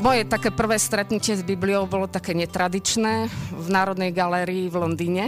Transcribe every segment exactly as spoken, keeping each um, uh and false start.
Moje také prvé stretnutie s Bibliou bolo také netradičné v Národnej galérii v Londýne.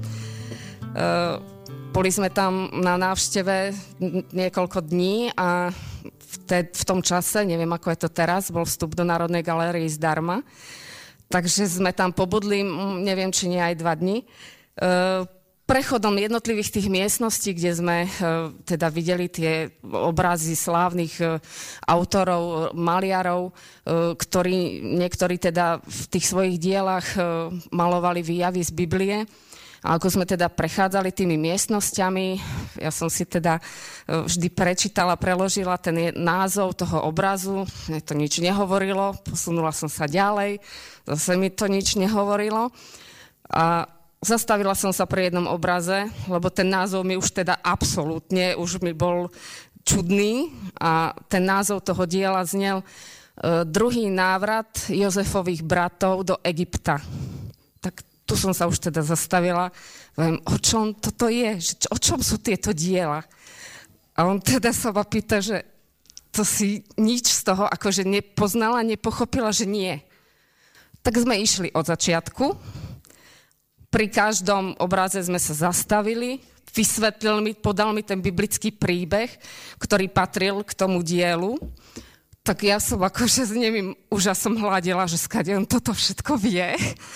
Uh, boli sme tam na návšteve niekoľko dní a v, te, v tom čase, neviem ako je to teraz, bol vstup do Národnej galérie zdarma. Takže sme tam pobudli, neviem či nie aj dva dni. Uh, prechodom jednotlivých tých miestností, kde sme uh, teda videli tie obrazy slávnych uh, autorov, maliarov, uh, ktorí niektorí teda v tých svojich dielach uh, malovali výjavy z Biblie. A ako sme teda prechádzali tými miestnosťami, ja som si teda uh, vždy prečítala, preložila ten názov toho obrazu, mne to nič nehovorilo, posunula som sa ďalej, zase mi to nič nehovorilo. A zastavila som sa pri jednom obraze, lebo ten názov mi už teda absolútne, už mi bol čudný a ten názov toho diela znel uh, Druhý návrat Jozefových bratov do Egypta. Tak tu som sa už teda zastavila, viem, o čom toto je, že, o čom sú tieto diela. A on teda sa ma pýta, že to si nič z toho akože nepoznala, nepochopila, že nie. Tak sme išli od začiatku. Pri každom obraze sme sa zastavili, vysvetlil mi, podal mi ten biblický príbeh, ktorý patril k tomu dielu. Tak ja som akože s nevím, úžasom hľadila, že skade on toto všetko vie.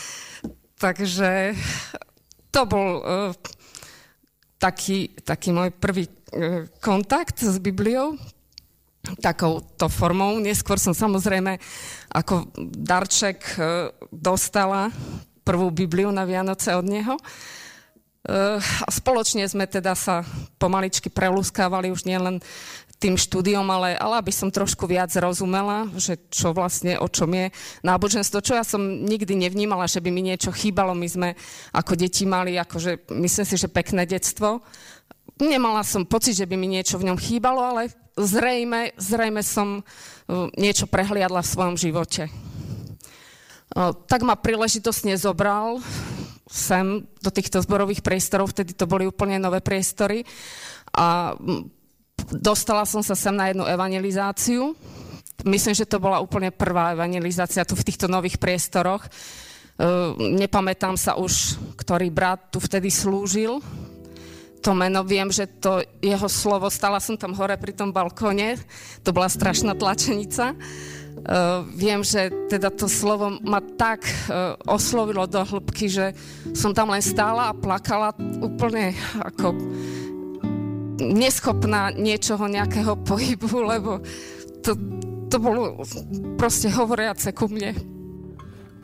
Takže to bol uh, taký, taký môj prvý uh, kontakt s Bibliou, takouto formou. Neskôr som samozrejme ako darček uh, dostala prvú Bibliu na Vianoce od neho. A spoločne sme teda sa pomaličky prelúskávali už nielen tým štúdiom, ale, ale aby som trošku viac rozumela, že čo vlastne, o čom je náboženstvo, čo ja som nikdy nevnímala, že by mi niečo chýbalo. My sme ako deti mali, akože, myslím si, že pekné detstvo. Nemala som pocit, že by mi niečo v ňom chýbalo, ale zrejme, zrejme som niečo prehliadla v svojom živote. Tak ma príležitostne zobral sem do týchto zborových priestorov, vtedy to boli úplne nové priestory a dostala som sa sem na jednu evangelizáciu. Myslím, že to bola úplne prvá evangelizácia tu v týchto nových priestoroch. Nepamätám sa už, ktorý brat tu vtedy slúžil. To meno viem, že to jeho slovo, stala som tam hore pri tom balkóne, to bola strašná tlačenica. Uh, viem, že teda to slovo ma tak uh, oslovilo do hĺbky, že som tam len stála a plakala úplne ako neschopná niečoho, nejakého pohybu, lebo to, to bolo proste hovoriace ku mne.